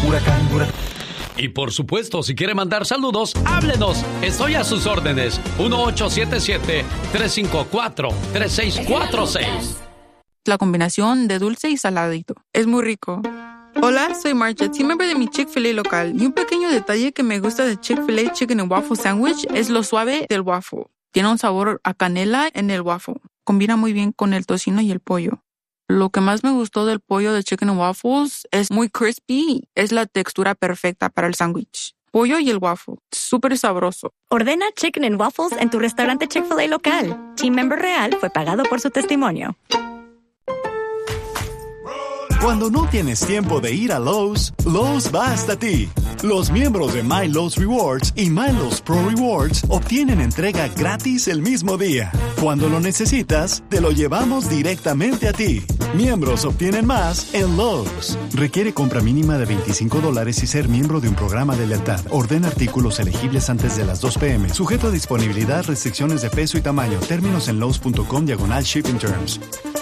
Y por supuesto, si quiere mandar saludos, háblenos. Estoy a sus órdenes. 1877-354-3646. La combinación de dulce y saladito. Es muy rico. Hola, soy Marcha, team member de mi Chick-fil-A local. Y un pequeño detalle que me gusta de Chick-fil-A Chicken and Waffle Sandwich es lo suave del waffle. Tiene un sabor a canela en el waffle. Combina muy bien con el tocino y el pollo. Lo que más me gustó del pollo de Chicken and Waffles es muy crispy. Es la textura perfecta para el sándwich. Pollo y el waffle. Súper sabroso. Ordena Chicken and Waffles en tu restaurante Chick-fil-A local. Team member real fue pagado por su testimonio. Cuando no tienes tiempo de ir a Lowe's, Lowe's va hasta ti. Los miembros de My Lowe's Rewards y My Lowe's Pro Rewards obtienen entrega gratis el mismo día. Cuando lo necesitas, te lo llevamos directamente a ti. Miembros obtienen más en Lowe's. Requiere compra mínima de $25 y ser miembro de un programa de lealtad. Ordena artículos elegibles antes de las 2 p.m. Sujeto a disponibilidad, restricciones de peso y tamaño. Términos en lowes.com/shipping terms.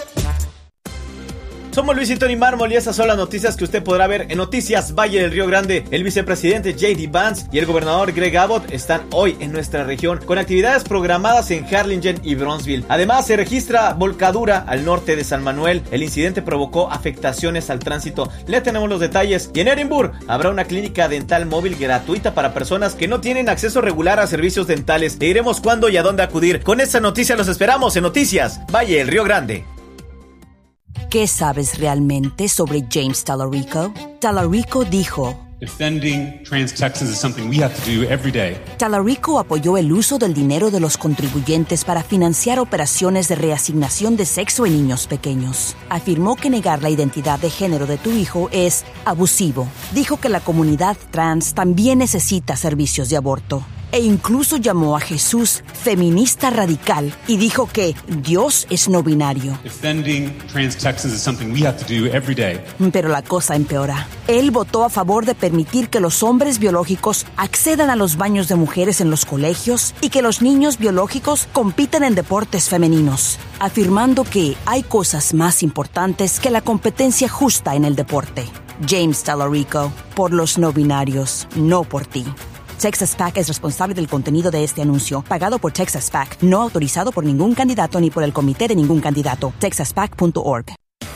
Somos Luis y Tony Mármol y esas son las noticias que usted podrá ver en Noticias Valle del Río Grande. El vicepresidente J.D. Vance y el gobernador Greg Abbott están hoy en nuestra región con actividades programadas en Harlingen y Bronzeville. Además, se registra volcadura al norte de San Manuel. El incidente provocó afectaciones al tránsito. Le tenemos los detalles. Y en Edinburgh habrá una clínica dental móvil gratuita para personas que no tienen acceso regular a servicios dentales. Te diremos cuándo y a dónde acudir. Con esta noticia los esperamos en Noticias Valle del Río Grande. ¿Qué sabes realmente sobre James Talarico? Talarico dijo: Defending trans Texans is something we have to do every day. Talarico apoyó el uso del dinero de los contribuyentes para financiar operaciones de reasignación de sexo en niños pequeños. Afirmó que negar la identidad de género de tu hijo es abusivo. Dijo que la comunidad trans también necesita servicios de aborto. E incluso llamó a Jesús feminista radical y dijo que Dios es no binario. Defending trans Texans is something we have to do every day. Pero la cosa empeora. Él votó a favor de permitir que los hombres biológicos accedan a los baños de mujeres en los colegios y que los niños biológicos compitan en deportes femeninos, afirmando que hay cosas más importantes que la competencia justa en el deporte. James Talarico, por los no binarios, no por ti. Texas PAC es responsable del contenido de este anuncio, pagado por Texas PAC, no autorizado por ningún candidato ni por el comité de ningún candidato. TexasPAC.org.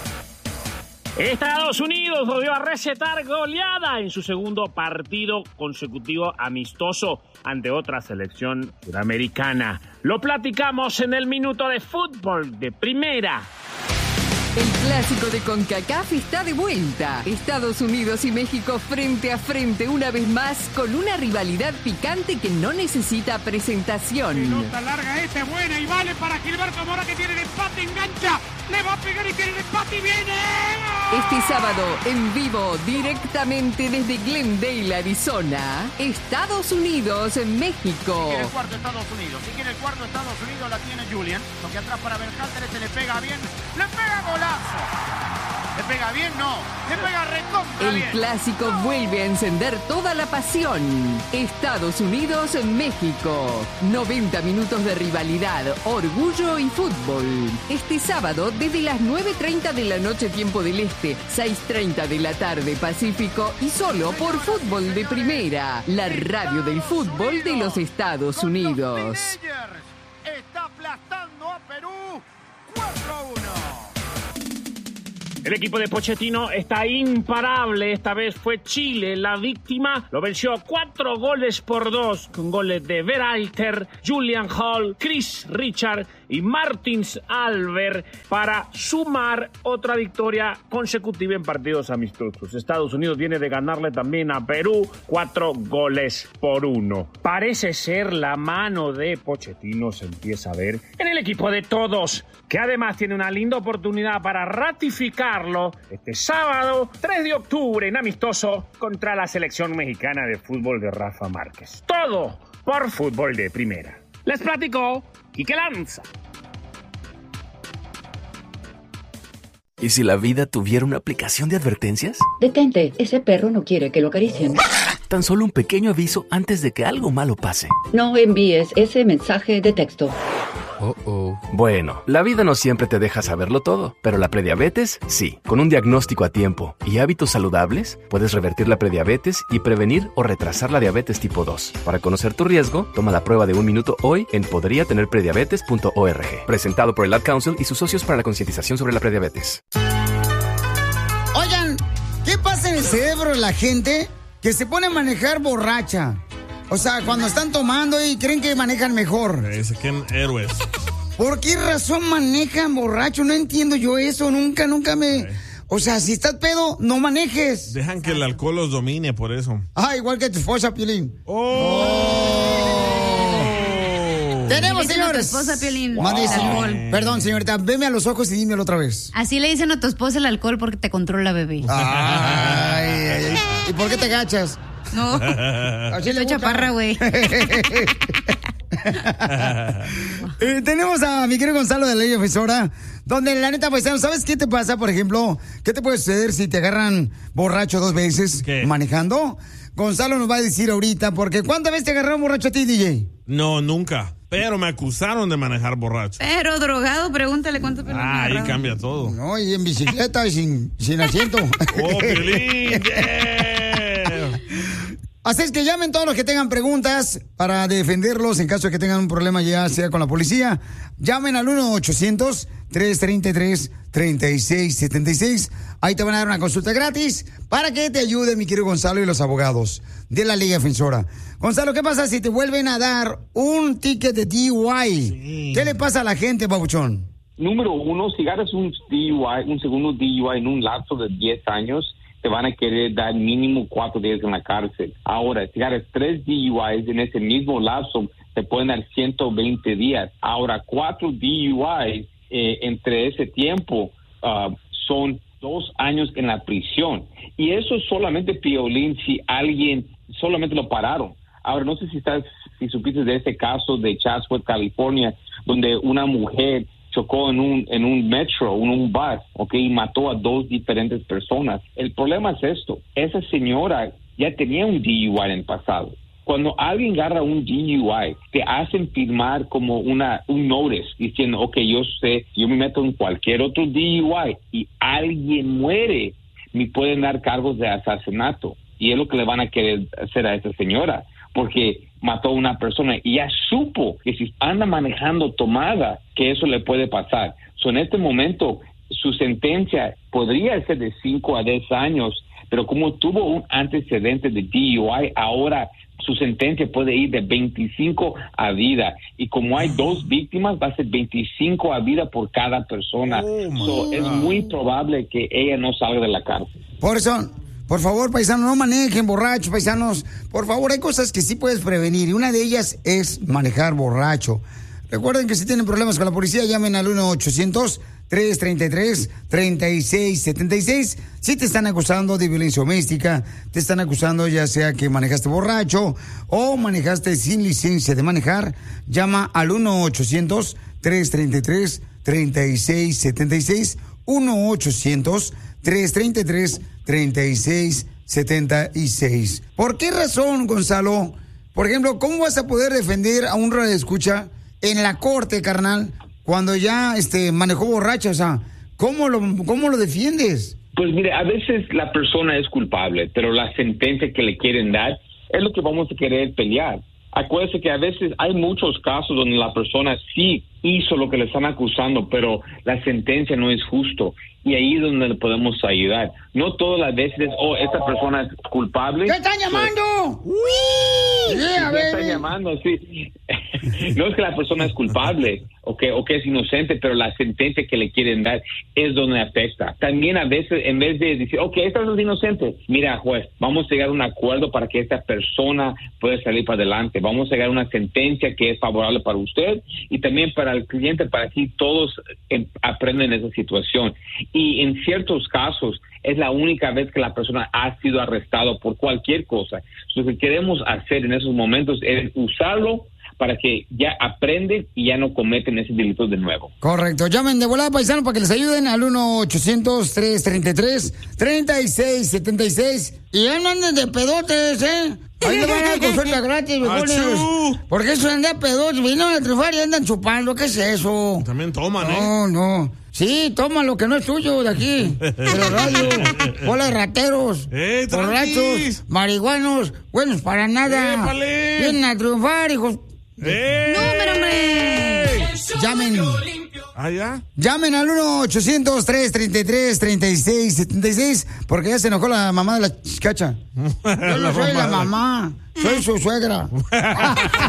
Estados Unidos volvió a recetar goleada en su segundo partido consecutivo amistoso ante otra selección sudamericana. Lo platicamos en el Minuto de Fútbol de Primera. El clásico de CONCACAF está de vuelta. Estados Unidos y México frente a frente una vez más con una rivalidad picante que no necesita presentación. Pelota larga esta, buena y vale para Gilberto Mora que tiene el empate, engancha, le va a pegar y tiene el empate y viene. Este sábado, en vivo, directamente desde Glendale, Arizona, Estados Unidos, México. Si quiere el cuarto Estados Unidos, si quiere el cuarto Estados Unidos la tiene Julian, toque atrás para Berhalter, le pega bien, le pega golazo. ¿Le pega bien? No. Le pega recontra bien. El clásico vuelve a encender toda la pasión. Estados Unidos, México. 90 minutos de rivalidad, orgullo y fútbol. Este sábado desde las 9:30 de la noche tiempo del Este, 6:30 de la tarde Pacífico y solo por Fútbol de Primera, la radio del fútbol de los Estados Unidos. Está aplastando a Perú 4-1. El equipo de Pochettino está imparable. Esta vez fue Chile la víctima. Lo venció 4-2 con goles de Berhalter, Julian Hall, Chris Richard y Martins Alver para sumar otra victoria consecutiva en partidos amistosos. Estados Unidos viene de ganarle también a Perú 4-1. Parece ser la mano de Pochettino se empieza a ver en el equipo de todos, que además tiene una linda oportunidad para ratificarlo este sábado 3 de octubre en amistoso contra la selección mexicana de fútbol de Rafa Márquez. Todo por Fútbol de Primera. Les platicó Quique Lanza. ¿Y si la vida tuviera una aplicación de advertencias? Detente, ese perro no quiere que lo acaricien. Tan solo un pequeño aviso antes de que algo malo pase. No envíes ese mensaje de texto. Bueno, la vida no siempre te deja saberlo todo, pero la prediabetes sí. Con un diagnóstico a tiempo y hábitos saludables, puedes revertir la prediabetes y prevenir o retrasar la diabetes tipo 2. Para conocer tu riesgo, toma la prueba de 1 minuto hoy en podriatenerprediabetes.org. Presentado por el Ad Council y sus socios para la concientización sobre la prediabetes. Oigan, ¿qué pasa en el cerebro de la gente que se pone a manejar borracha? O sea, cuando están tomando y creen que manejan mejor. Se quedan héroes. ¿Por qué razón manejan borracho? No entiendo yo eso, nunca me... O sea, si estás pedo, no manejes. Dejan que el alcohol los domine, por eso. Igual que tu esposa, Piolín. Tenemos, señores. Tu esposa, Piolín. Perdón, señorita, veme a los ojos y dímelo otra vez. Así le dicen a tu esposa el alcohol porque te controla, bebé. Ay. ¿Y por qué te agachas? No. Así Soy chaparra, güey. Tenemos a mi querido Gonzalo de la Ley Defensora, donde la neta, paisano, ¿sabes qué te pasa, por ejemplo? ¿Qué te puede suceder si te agarran borracho 2 veces manejando? Gonzalo nos va a decir ahorita, porque ¿cuántas veces te agarraron borracho a ti, DJ? No, nunca. Pero me acusaron de manejar borracho. Pero drogado, pregúntale cuánto pelo. Ahí cambia todo. No, y en bicicleta y sin asiento. Piolín, Así es que llamen todos los que tengan preguntas para defenderlos en caso de que tengan un problema, ya sea con la policía. Llamen al 1-800-333-3676. Ahí te van a dar una consulta gratis para que te ayude mi querido Gonzalo y los abogados de la Liga Defensora. Gonzalo, ¿qué pasa si te vuelven a dar un ticket de DUI? Sí. ¿Qué le pasa a la gente, babuchón? Número 1, si agarras un DUI, un segundo DUI en un lapso de 10 años, te van a querer dar mínimo 4 días en la cárcel. Ahora, si agarras 3 DUIs en ese mismo lapso, te pueden dar 120 días. Ahora, 4 DUIs entre ese tiempo son 2 años en la prisión. Y eso es solamente, Piolín, si alguien solamente lo pararon. Ahora, no sé si supiste de ese caso de Chatsworth, California, donde una mujer chocó en un metro, en un bus, y mató a 2 diferentes personas. El problema es esto. Esa señora ya tenía un DUI en el pasado. Cuando alguien agarra un DUI, te hacen firmar como un notice diciendo, yo me meto en cualquier otro DUI y alguien muere, me pueden dar cargos de asesinato. Y es lo que le van a querer hacer a esa señora, porque mató a una persona y ya supo que si anda manejando tomada, que eso le puede pasar. En este momento, su sentencia podría ser de 5 a 10 años, pero como tuvo un antecedente de DUI, ahora su sentencia puede ir de 25 a vida. Y como hay 2 víctimas, va a ser 25 a vida por cada persona. Es muy probable que ella no salga de la cárcel. Por eso, por favor, paisanos, no manejen borrachos, paisanos. Por favor, hay cosas que sí puedes prevenir y una de ellas es manejar borracho. Recuerden que si tienen problemas con la policía, llamen al 1-800-333-3676. Si te están acusando de violencia doméstica, te están acusando ya sea que manejaste borracho o manejaste sin licencia de manejar, llama al 1-800-333-3676. 1-800-333-3676. ¿Por qué razón, Gonzalo? Por ejemplo, ¿cómo vas a poder defender a un radioescucha en la corte, carnal, cuando ya manejó borracho? O sea, ¿cómo lo defiendes? Pues mire, a veces la persona es culpable, pero la sentencia que le quieren dar es lo que vamos a querer pelear. Acuérdese que a veces hay muchos casos donde la persona sí hizo lo que le están acusando, pero la sentencia no es justo. Y ahí es donde le podemos ayudar. No todas las veces, esta persona es culpable. ¿Qué están llamando? Están llamando, sí. No es que la persona es culpable o que es inocente, pero la sentencia que le quieren dar es donde afecta. También a veces, en vez de decir, esta es inocente, mira, juez, vamos a llegar a un acuerdo para que esta persona pueda salir para adelante. Vamos a llegar a una sentencia que es favorable para usted y también para el cliente, para que todos aprendan esa situación. Y en ciertos casos es la única vez que la persona ha sido arrestado por cualquier cosa. Lo que queremos hacer en esos momentos es usarlo para que ya aprenden y ya no cometen ese delito de nuevo. Correcto. Llamen de volada, paisano, para que les ayuden al 1-800-333-3676. Y ya no anden de pedotes, Ahí le van a dar consulta gratis, viejones. Porque eso anda pedos, vinieron a triunfar y andan chupando. ¿Qué es eso? También toman, No. Sí, toma lo que no es tuyo de aquí, de la radio. Bola de rateros, borrachos, marihuanos, buenos para nada. Vienen a triunfar, hijos. ¡Número, hombre! Llamen. ¿Ya? Llamen al 1-800-333-3676, porque ya se enojó la mamá de la Cacha. Yo no soy la mamá, soy su suegra.